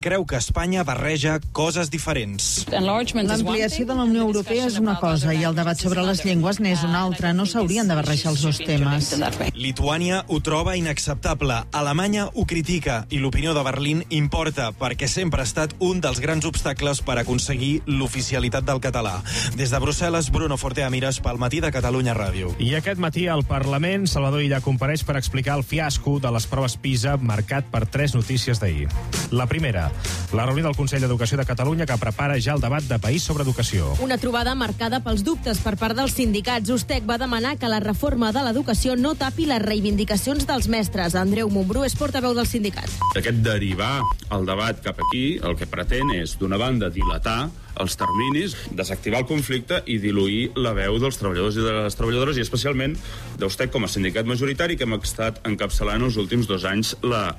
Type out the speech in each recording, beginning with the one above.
creu que Espanya barreja coses diferents. L'ampliació de la Unió Europea és una cosa i el debat sobre les llengües n'és una altra. No s'haurien de barrejar els dos temes. Lituània ho troba inacceptable, Alemanya ho critica i l'opinió de Berlín importa perquè sempre ha estat un dels grans obstacles per aconseguir l'oficialitat del català. Des de Brussel·les, Bruno Fortea Mires pel Matí de Catalunya Ràdio. I aquest matí al Parlament, Salvador Illa compareix per explicar el fiasco de les proves PISA marcat per 3 notícies d'ahir. La primera, la reunió del Consell d'Educació de Catalunya que prepara ja el debat de país sobre educació. Una trobada marcada pels dubtes per part dels sindicats. USTEC va demanar que la reforma de l'educació no tapi les reivindicacions dels mestres. Andreu Montbrú és portaveu del sindicat. Aquest derivar el debat cap aquí el que pretén és, d'una banda, dilatar els terminis, desactivar el conflicte i diluir la veu dels treballadors i de les treballadores i especialment d'USTEC com a sindicat majoritari que hem estat encapçalant els últims 2 anys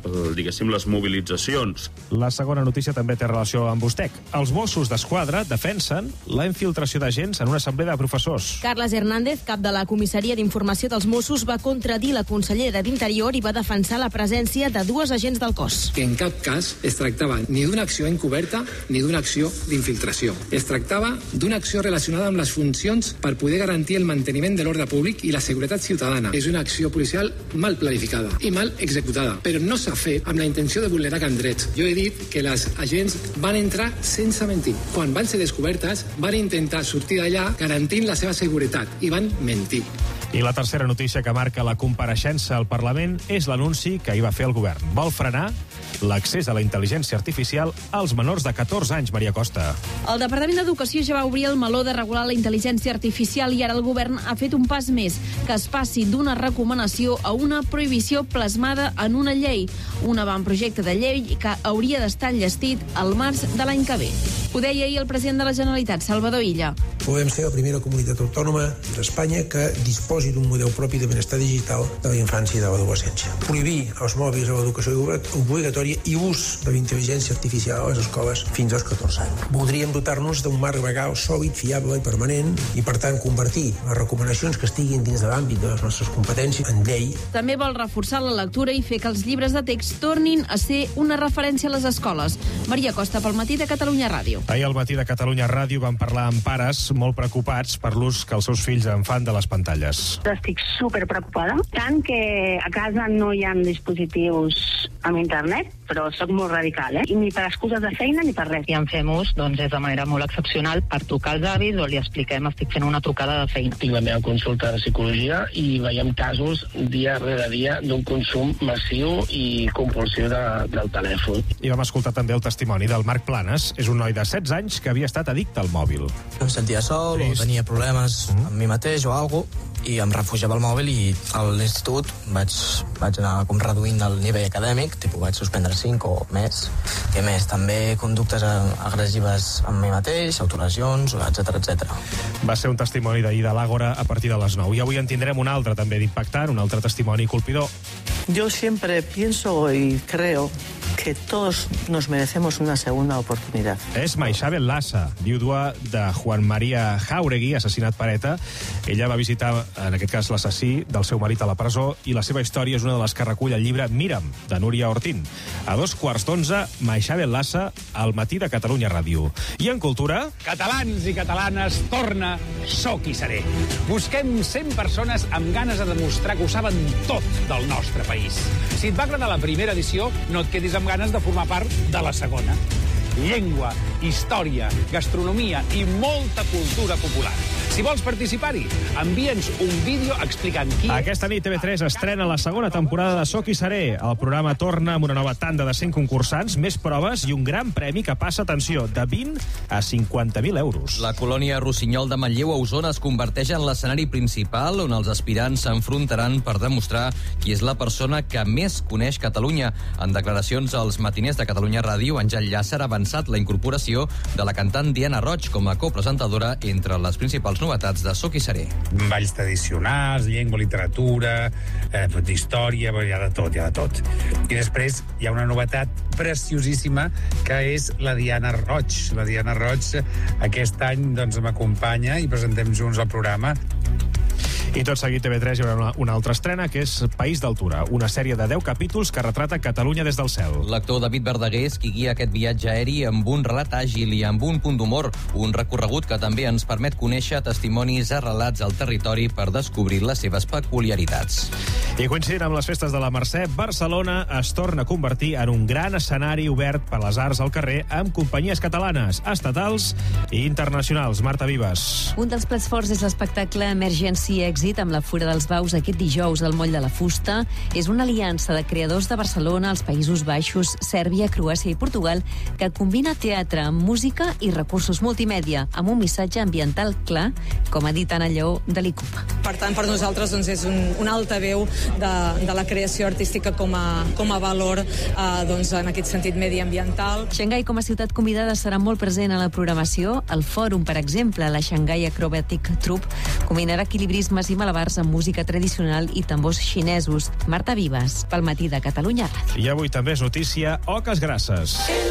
les mobilitzacions. La segona notícia també té relació amb USTEC. Els Mossos d'Esquadra defensen la infiltració d'agents en una assemblea de professors. Carles Hernández, cap de la comissaria d'informació dels Mossos, va contradir la consellera d'Interior i va defensar la presència de 2 agents del cos. Que en cap cas es tractava ni d'una acció encoberta ni d'una acció d'infiltració. Es tractava d'una acció relacionada amb les funcions per poder garantir el manteniment de l'ordre públic i la seguretat ciutadana. És una acció policial mal planificada i mal executada, però no s'ha fet amb la intenció de vulnerar cap dret. Jo he dit que les agents van entrar sense mentir. Quan van ser descobertes, van intentar sortir d'allà garantint la seva seguretat i van mentir. I la tercera notícia que marca la compareixença al Parlament és l'anunci que hi va fer el govern. Vol frenar l'accés a la intel·ligència artificial als menors de 14 anys, Maria Costa. El Departament d'Educació ja va obrir el meló de regular la intel·ligència artificial i ara el govern ha fet un pas més, que es passi d'una recomanació a una prohibició plasmada en una llei. Un avantprojecte de llei que hauria d'estar enllestit al març de l'any que ve. Ho deia ahir el president de la Generalitat, Salvador Illa. Podem ser la primera comunitat autònoma d'Espanya que disposi d'un model propi de benestar digital de la infància i de l'adolescència. Prohibir els mòbils a l'educació obligatòria i ús de la intel·ligència artificial a les escoles fins als 14 anys. Voldríem dotar-nos d'un marc legal sòlid, fiable i permanent i, per tant, convertir les recomanacions que estiguin dins de l'àmbit de les nostres competències en llei. També vol reforçar la lectura i fer que els llibres de text tornin a ser una referència a les escoles. Maria Costa, pel Matí de Catalunya Ràdio. Ahir al Matí de Catalunya Ràdio van parlar amb pares molt preocupats per l'ús que els seus fills en fan de les pantalles. Estic super preocupada, tant que a casa no hi ha dispositius amb internet, però sóc molt radical, ni per excuses de feina ni per res. I en fem ús, doncs, és de manera molt excepcional per trucar als avis o li expliquem, estic fent una trucada de feina. Tinc la meva consulta de psicologia i veiem casos dia rere dia d'un consum massiu i compulsiu del telèfon. I vam escoltar també el testimoni del Marc Planes. És un noi de 16 anys que havia estat addicte al mòbil. Em sentia sol o tenia problemes amb mi mateix o alguna cosa i em refugiava al mòbil i a l'institut vaig anar com reduint el nivell acadèmic, vaig suspendre 5 o més. I a més, també conductes agressives amb mi mateix, autolesions, etc. Va ser un testimoni d'ahir de l'Àgora a partir de les 9. I avui en tindrem un altre també d'impactant, un altre testimoni colpidor. Yo siempre pienso y creo que todos nos merecemos una segunda oportunidad. És Maixabel Lassa, vídua de Juan María Jáuregui, assassinat per ETA. Ella va visitar, en aquest cas, l'assassí del seu marit a la presó i la seva història és una de les que recull el llibre Mira'm, de Núria Ortín. A 11:15, Maixabel Lassa, al Matí de Catalunya Ràdio. I en cultura... Catalans i catalanes, torna Soc i Seré. Busquem 100 persones amb ganes de demostrar que ho saben tot del nostre país. Si et va agradar la primera edició, no et quedis amb ganes de formar part de la segona. Llengua, història, gastronomia i molta cultura popular. Si vols participar-hi, envia'ns un vídeo explicant qui... Aquesta nit TV3 estrena la segona temporada de Soc i Seré. El programa torna amb una nova tanda de 100 concursants, més proves i un gran premi que passa, atenció, de 20 a 50.000 euros. La colònia Rossinyol de Manlleu a Osona es converteix en l'escenari principal on els aspirants s'enfrontaran per demostrar qui és la persona que més coneix Catalunya. En declaracions als matiners de Catalunya Ràdio, Àngel Llàcer ha avançat la incorporació de la cantant Diana Roig com a copresentadora entre les principals novetats de Soc i Seré. Balls tradicionals, llengua, literatura, d'història, hi ha de tot. I després hi ha una novetat preciosíssima que és la Diana Roig. La Diana Roig aquest any m'acompanya i presentem junts el programa. I tot seguit TV3 hi haurà una altra estrena, que és País d'Altura, una sèrie de 10 capítols que retrata Catalunya des del cel. L'actor David Verdaguer és qui guia aquest viatge aeri amb un relat àgil i amb un punt d'humor, un recorregut que també ens permet conèixer testimonis arrelats al territori per descobrir les seves peculiaritats. I coincidint amb les festes de la Mercè, Barcelona es torna a convertir en un gran escenari obert per les arts al carrer amb companyies catalanes, estatals i internacionals. Marta Vives. Un dels plats forts és l'espectacle Emergency Exit amb la Fura dels Baus aquest dijous al Moll de la Fusta. És una aliança de creadors de Barcelona, els Països Baixos, Sèrbia, Croàcia i Portugal que combina teatre amb música i recursos multimèdia amb un missatge ambiental clar, com ha dit Anna Lleó de l'ICUP. Per tant, per nosaltres és un altaveu de la creació artística com a valor en aquest sentit mediambiental. Xangai com a ciutat convidada serà molt present a la programació. El fòrum, per exemple, la Shanghai Acrobatic Troupe, combinarà equilibrismes i malabars amb música tradicional i tambors xinesos. Marta Vives, pel Matí de Catalunya Ràdio. I avui també és notícia Oques Grasses.